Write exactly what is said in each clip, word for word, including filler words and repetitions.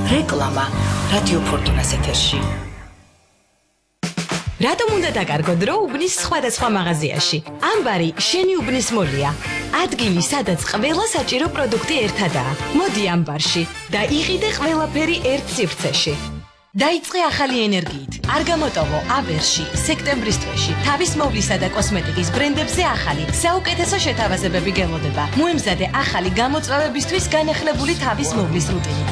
რეკლამა რადიო ფორტუნას ეთერში. რატომ უნდა დაკარგო დრო უბნის სხვადასხვა მაღაზიაში? ამბარი შენი უბნის მოლია. ადგილი, სადაც ყველა საჭირო პროდუქტი ერთადაა. მოდი ამბარში და იყიდე ყველაფერი ერთ სივრცეში. დაიწყე ახალი ენერგიით. არ გამოტოვო აბერში, სექტემბრის თვეში, თავის მოვლისა და კოსმეტიკის ბრენდებზე ახალი, საუკეთესო შეთავაზებები გელოდება. მოემზადე ახალი გამოწვევებისთვის განახლებული თავის მოვლის რუტინით.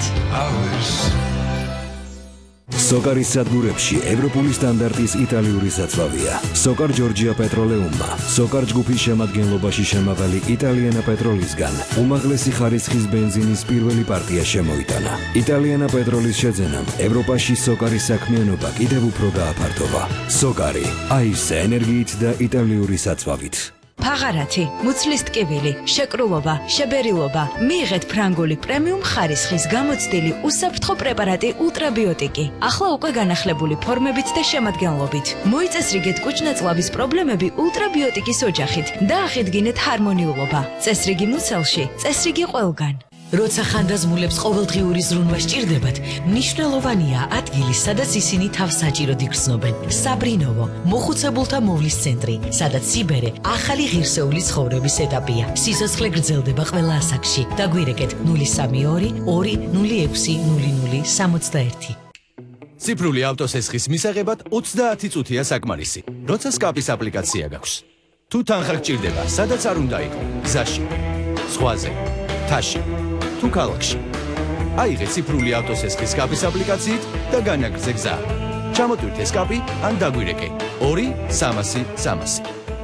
სოკარის სადგურებში ევროპული სტანდარტის იტალიური საწვავია. სოკარ ჯორჯია პეტროლეუმმა, სოკარ ჯგუფის შემადგენლობაში შემავალი იტალიანა პეტროლისგან უმაღლესი ხარისხის ბენზინის პირველი პარტია შემოიტანა. იტალიანა პეტროლის შეძენამ ევროპაში სოკარის საქმიანობა კიდევ უფრო გააფართოვა. სოკარი, აისე ენერგიით და იტალიური საწვავით. ფაღარათი, მუცლის ტკივილი, შეკრულობა, შებერილობა. მიიღეთ ფრანგული პრემიუმ ხარისხის გამოცდილი უსაფრთხო პრეპარატი ultrabiotic. ახლა უკვე განახლებული ფორმებით და შემადგენლობით. მოიწესრიგეთ კუჭ-ნაწლავის პრობლემები ultrabiotic-ის ოჯახით და აღიდგინეთ ჰარმონიულობა. წესრიგი მუცელში, წესრიგი ყველგან. როცა ხანდაზმულებს ყოველდღიური ზრუნვა სჭირდებათ, მნიშვნელოვანია ადგილი, სადაც ისინი თავს საჭიროდ იგრძნობენ. საბრინოვო, მოხუცებულთა მოვლის ცენტრი, სადაც სიბერე ახალი ღირსეული ცხოვრების ეტაპია. სიცოცხლე გრძელდება ყველა ასაკში. დაგვირეკეთ ნული სამი ორი ორი ნული ექვსი ნული ნული სამოცდაერთი. ციფრული ავტოსესხის მისაღებად ოცდაათი წუთია საკმარისი. როცა სკაპის აპლიკაცია გაქვს. თუ თანხა გჭირდება, სადაც არ უნდა იყო, გზაში, ზღვაზე, თაში. თუ ქალაქში. აიღე ციფრული ავტოსესხის სკაპის აპლიკაციით და განაგრძე გზა. ჩამოტვირთე სკაპი ან დაგვირეკე ორი სამასი სამასი.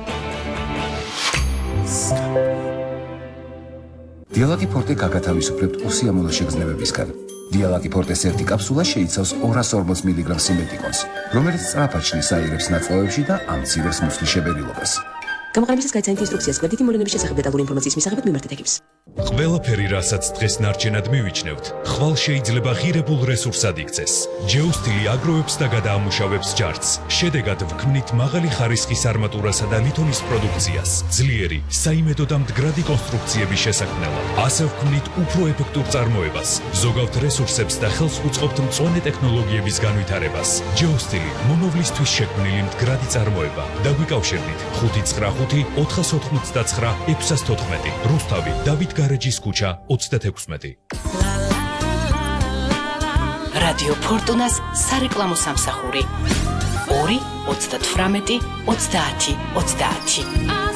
დიალაგი ფორტე გაგათავისუფლებთ უსიამოვნო შეგრძნებებისგან. დიალაგი ფორტეს ერთი კაფსულა შეიცავს ორას ორმოც მილიგრამ სიმეტიკონს, რომელიც სწრაფად შლის აირებს ნაწლავებში და ამცირებს მუცლის შებერილობას. გამოყენებისას გაიცანით ინსტრუქციას გვერდითი მოვლენების შესახებ დეტალური ინფორმაციის მისაღებად მიმართეთ ეკიპს. ყველაფერი, რასაც დღეს ნარჩენად მივიჩნევთ, ხვალ შეიძლება ღირებულ რესურსად იქცეს. ჯეოსტილი აგროვებს და გადაამუშავებს ჯარცს. შედეგად ვქმნით მაღალი ხარისხის არმატურასა და ლითონის პროდუქციას, ძლიერი, საიმედო და მდგრადი კონსტრუქციების შესაქმნელად. ასე ვქმნით უფრო ეფექტურ წარმოებას, ზოგავთ რესურსებს და ხელს უწყობთ მწვანე ტექნოლოგიების განვითარებას. ჯეოსტილი მომავლისთვის შექმნილი მდგრადი წარმოება. დაგვიკავშირდით ხუთი ცხრა ხუთი ოთხას ოთხმოცდაცხრა ექვსას თოთხმეტი. რუსთავი, დავით გარეჯის ქუჩა ოცდათექვსმეტი. რადიო ფორტუნას სარეკლამო სამსახური ორი ოცდათვრამეტი ოცდაათი ოცდაათი.